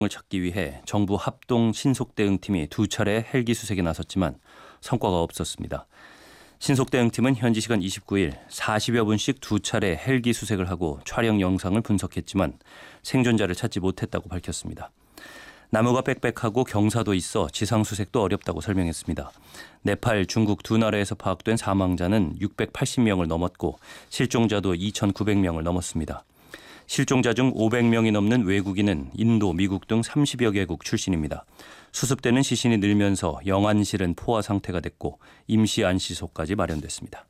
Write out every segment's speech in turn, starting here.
을 찾기 위해 정부 합동 신속대응팀이 두 차례 헬기 수색에 나섰지만 성과가 없었습니다. 신속대응팀은 현지 시간 29일 40여 분씩 두 차례 헬기 수색을 하고 촬영 영상을 분석했지만 생존자를 찾지 못했다고 밝혔습니다. 나무가 빽빽하고 경사도 있어 지상 수색도 어렵다고 설명했습니다. 네팔, 중국 두 나라에서 파악된 사망자는 680명을 넘었고 실종자도 2,900명을 넘었습니다. 실종자 중 500명이 넘는 외국인은 인도, 미국 등 30여 개국 출신입니다. 수습되는 시신이 늘면서 영안실은 포화 상태가 됐고 임시 안시소까지 마련됐습니다.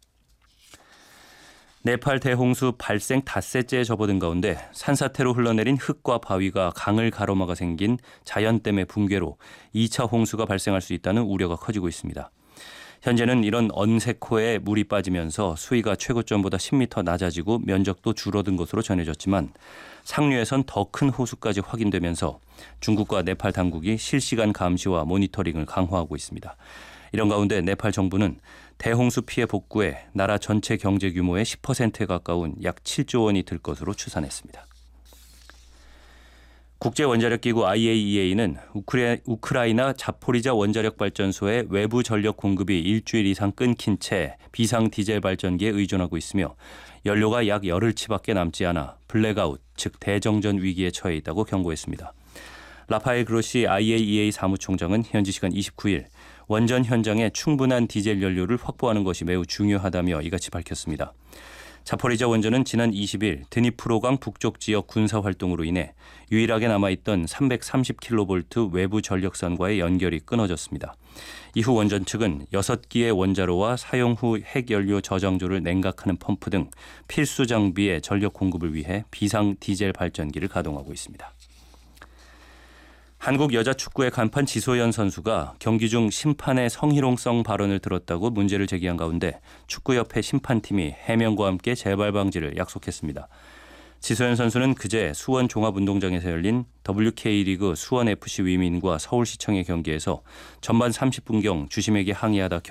네팔 대홍수 발생 닷새째에 접어든 가운데 산사태로 흘러내린 흙과 바위가 강을 가로막아 생긴 자연댐의 붕괴로 2차 홍수가 발생할 수 있다는 우려가 커지고 있습니다. 현재는 이런 언색호에 물이 빠지면서 수위가 최고점보다 10m 낮아지고 면적도 줄어든 것으로 전해졌지만 상류에선 더 큰 호수까지 확인되면서 중국과 네팔 당국이 실시간 감시와 모니터링을 강화하고 있습니다. 이런 가운데 네팔 정부는 대홍수 피해 복구에 나라 전체 경제 규모의 10%에 가까운 약 7조 원이 들 것으로 추산했습니다. 국제원자력기구 IAEA는 우크라이나 자포리자 원자력발전소의 외부 전력 공급이 일주일 이상 끊긴 채 비상 디젤 발전기에 의존하고 있으며 연료가 약 열흘치밖에 남지 않아 블랙아웃, 즉 대정전 위기에 처해 있다고 경고했습니다. 라파엘 그로시 IAEA 사무총장은 현지 시간 29일 원전 현장에 충분한 디젤 연료를 확보하는 것이 매우 중요하다며 이같이 밝혔습니다. 자포리자 원전은 지난 20일 드니프로강 북쪽 지역 군사활동으로 인해 유일하게 남아있던 330kV 외부 전력선과의 연결이 끊어졌습니다. 이후 원전 측은 6기의 원자로와 사용 후 핵연료 저장조를 냉각하는 펌프 등 필수 장비의 전력 공급을 위해 비상 디젤 발전기를 가동하고 있습니다. 한국 여자축구의 간판 지소연 선수가 경기 중 심판의 성희롱성 발언을 들었다고 문제를 제기한 가운데 축구협회 심판팀이 해명과 함께 재발 방지를 약속했습니다. 지소연 선수는 그제 수원 종합운동장에서 열린 WK리그 수원FC 위민과 서울시청의 경기에서 전반 30분경 주심에게 항의하다